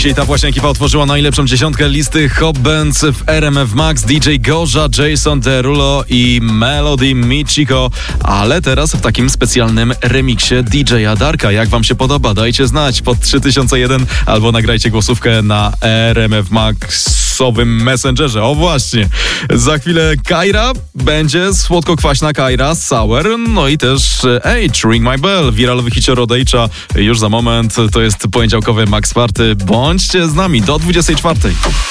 Dzisiaj ta właśnie ekipa otworzyła najlepszą dziesiątkę listy Hot Bands w RMF Max. DJ Gorza, Jason Derulo i Melody Michiko. Ale teraz w takim specjalnym remiksie DJ-a Darka. Jak wam się podoba? Dajcie znać pod 3001 albo nagrajcie głosówkę na RMF Maxowym Messengerze. O właśnie. Za chwilę Kaira będzie słodko-kwaśna Kaira Sour. No i też Age, Ring My Bell, wiralowy hicior od Age'a. Już za moment to jest poniedziałkowy Max Party. Bądźcie z nami do 24.